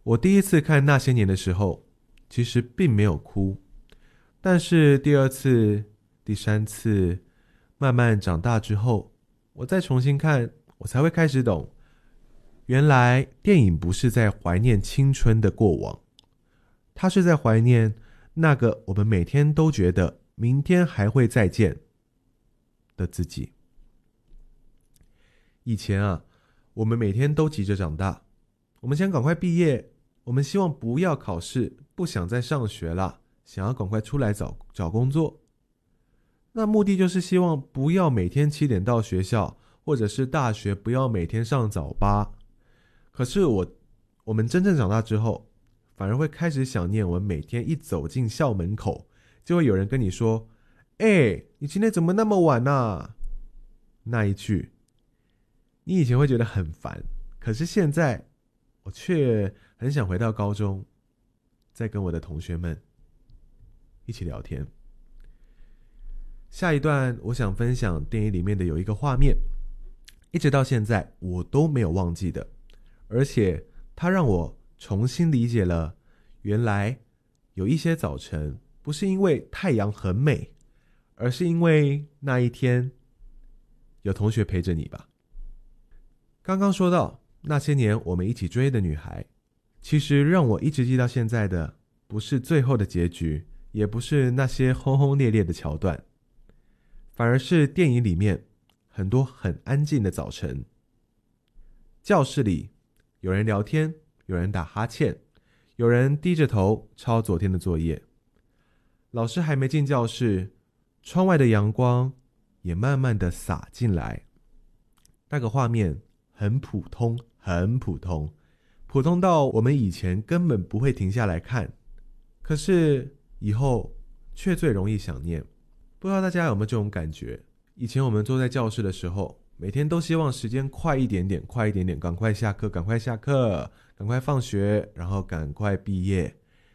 我第一次看那些年的时候，其实并没有哭，但是第二次、第三次，慢慢长大之后，我再重新看，我才会开始懂，原来电影不是在怀念青春的过往，它是在怀念那个我们每天都觉得明天还会再见的自己。以前啊，我们每天都急着长大，我们想赶快毕业，我们希望不要考试，不想再上学了，想要赶快出来找工作。那目的就是希望不要每天7点到学校，或者是大学不要每天上早八。可是我们真正长大之后，反而会开始想念我们每天一走进校门口，就会有人跟你说：你今天怎么那么晚啊？那一句，你以前会觉得很烦，可是现在我却很想回到高中，再跟我的同学们一起聊天。下一段我想分享电影里面的有一个画面，一直到现在我都没有忘记的，而且它让我重新理解了，原来有一些早晨不是因为太阳很美，而是因为那一天有同学陪着你吧。刚刚说到那些年我们一起追的女孩，其实让我一直记到现在的不是最后的结局，也不是那些轰轰烈烈的桥段，反而是电影里面很多很安静的早晨。教室里有人聊天，有人打哈欠，有人低着头抄昨天的作业。老师还没进教室，窗外的阳光也慢慢的洒进来。那个画面很普通，很普通，普通到我们以前根本不会停下来看，可是以后却最容易想念。不知道大家有没有这种感觉？以前我们坐在教室的时候，每天都希望时间快一点点，快一点点，赶快下课，赶快下课，赶快放学，然后赶快毕业。